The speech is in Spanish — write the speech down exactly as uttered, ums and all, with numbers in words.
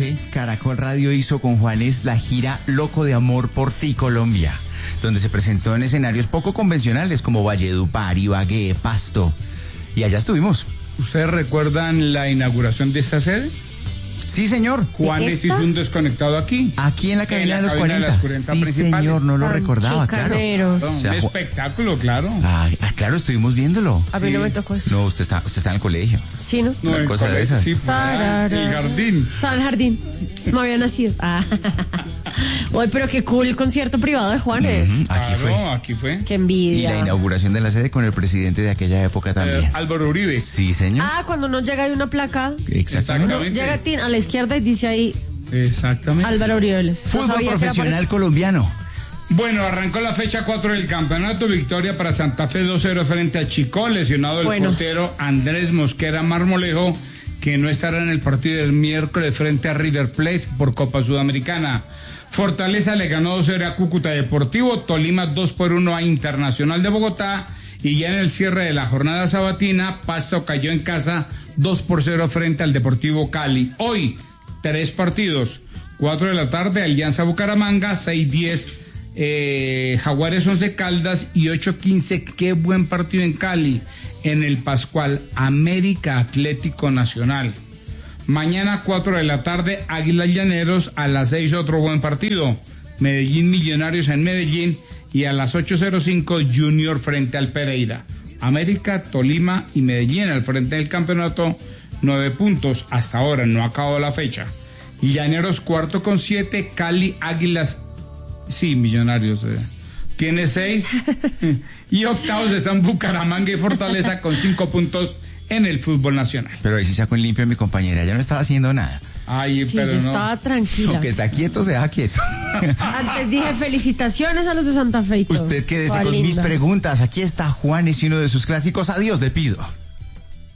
once, Caracol Radio hizo con Juanes la gira Loco de Amor por Ti, Colombia, donde se presentó en escenarios poco convencionales como Valledupar, Ibagué, Pasto. Y allá estuvimos. ¿Ustedes recuerdan la inauguración de esta sede? Sí, señor. Juanes hizo un desconectado aquí. Aquí en la cabina, en la de, los cabina de las cuarenta. cuarenta Sí, señor, no lo Tan recordaba, claro. chicaneros. Un O sea, Ju- espectáculo, claro. Ah, ah, claro, estuvimos viéndolo. A mí Sí. no me tocó eso. No, usted está, usted está en el colegio. Sí, ¿no? No, Una el cosa de colegio, esas. sí, por allá, el jardín. Estaba en el jardín. No había nacido. Ah. Oye, pero qué cool concierto privado de Juanes. Ujú, aquí Claro, fue. aquí fue. Qué Y envidia. la inauguración de la sede con el presidente de aquella época también. Eh, Álvaro Uribe. Sí, señor. Ah, cuando uno llega hay una placa. Exactamente. Exactamente. Llega tin- a la izquierda y dice ahí Exactamente. Álvaro Uribe. Fútbol profesional colombiano. Bueno, arrancó la fecha cuatro del campeonato, victoria para Santa Fe dos cero frente a Chico, lesionado el Bueno. portero Andrés Mosquera Marmolejo, que no estará en el partido del miércoles frente a River Plate por Copa Sudamericana. Fortaleza le ganó dos cero a Cúcuta Deportivo, Tolima dos por uno a Internacional de Bogotá, y ya en el cierre de la jornada sabatina, Pasto cayó en casa dos por cero frente al Deportivo Cali. Hoy, tres partidos, cuatro de la tarde, Alianza Bucaramanga, seis diez Eh, Jaguares Once Caldas y ocho quince, qué buen partido en Cali, en el Pascual, América Atlético Nacional. Mañana cuatro de la tarde, Águilas Llaneros, a las seis otro buen partido, Medellín Millonarios en Medellín, y a las ocho cero cinco Junior frente al Pereira. América, Tolima y Medellín al frente del campeonato, nueve puntos, hasta ahora no ha acabado la fecha. Y Llaneros cuarto con siete, Cali, Águilas, sí, Millonarios, eh, tiene seis, y octavos están Bucaramanga y Fortaleza con cinco puntos en el fútbol nacional. Pero ahí sí sacó en limpio a mi compañera, ya no estaba haciendo nada. Ay, Sí, pero yo no. estaba tranquila. Aunque está quieto, se deja quieto. Antes dije felicitaciones a los de Santa Fe y todo. Usted quédese Cuál con mis linda. preguntas. Aquí está Juanes y uno de sus clásicos. Adiós, le pido.